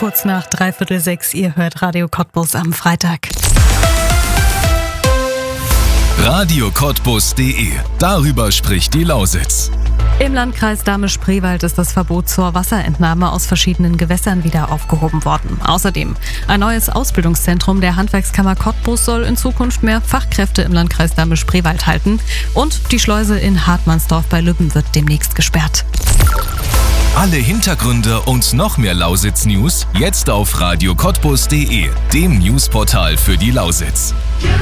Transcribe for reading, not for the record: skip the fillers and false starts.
Kurz nach 5:45, ihr hört Radio Cottbus am Freitag. radiocottbus.de. Darüber spricht die Lausitz. Im Landkreis Dahme-Spreewald ist das Verbot zur Wasserentnahme aus verschiedenen Gewässern wieder aufgehoben worden. Außerdem ein neues Ausbildungszentrum der Handwerkskammer Cottbus soll in Zukunft mehr Fachkräfte im Landkreis Dahme-Spreewald halten. Und die Schleuse in Hartmannsdorf bei Lübben wird demnächst gesperrt. Alle Hintergründe und noch mehr Lausitz-News jetzt auf radiocottbus.de, dem Newsportal für die Lausitz.